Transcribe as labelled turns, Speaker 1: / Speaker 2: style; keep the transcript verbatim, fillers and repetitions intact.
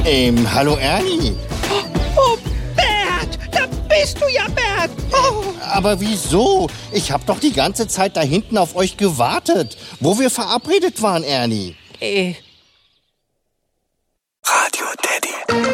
Speaker 1: Ähm, hallo Ernie.
Speaker 2: Oh, Bert, da bist du ja, Bert. Oh.
Speaker 1: Aber wieso? Ich hab doch die ganze Zeit da hinten auf euch gewartet, wo wir verabredet waren, Ernie.
Speaker 2: Äh...
Speaker 3: Radio Daddy.